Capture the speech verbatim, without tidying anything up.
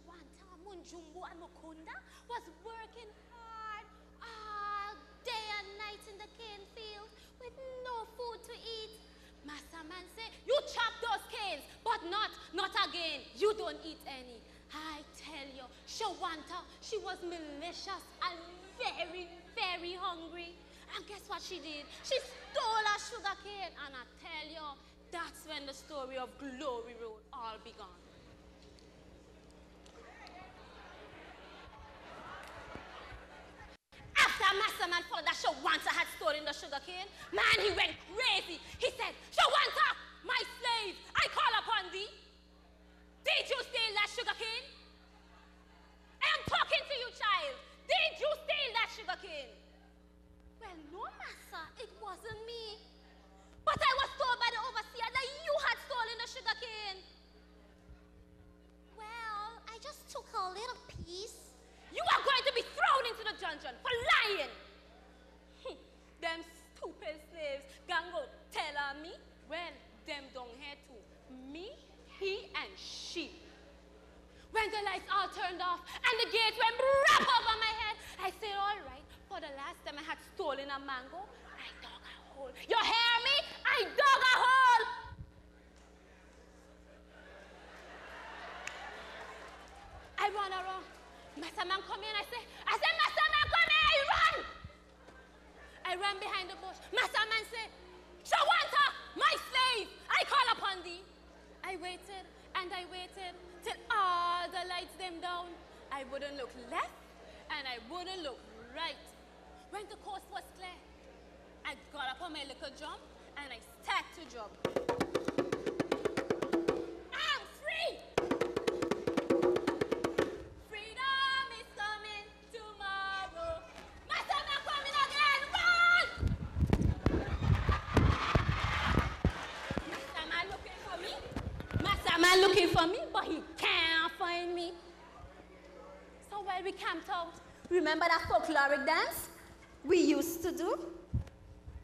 Shawanta, Munjumbo, and Mukunda was working hard all day and night in the cane field with no food to eat. Master man said, you chop those canes, but not, not again. You don't eat any. I tell you, Shawanta, she was malicious and very, very hungry. And guess what she did? She stole a sugar cane. And I tell you, that's when the story of Glory Road all began. After Masterman found that Shawanta had stolen the sugar cane, man, he went crazy. He said, Shawanta, my slave, I call upon thee. Did you steal that sugar cane? I am talking to you, child. Did you steal that sugar cane? Well, no, master, it wasn't me. But I was told by the overseer that you had stolen the sugar cane. Well, I just took a little piece. You are going to be thrown into the dungeon for lying. Them stupid slaves can go tell on me. Well, them down here too. Me, he, and she. When the lights all turned off and the gates went rap over my head, I said, all right, for the last time I had stolen a mango, I dug a hole. You hear me? I dug a hole. I run around. Master man come in, I say, I say, Master man come in, I run. I ran behind the bush. Master man say, Shawanta, my slave, I call upon thee. I waited and I waited till all the lights them down. I wouldn't look left and I wouldn't look right. When the coast was clear, I got up on my little jump and I started to jump. I'm free! Freedom is coming tomorrow. Master man coming again, run! Master man looking for me. Master man looking for me, but he can't find me. So while we camped out, remember that folkloric dance we used to do?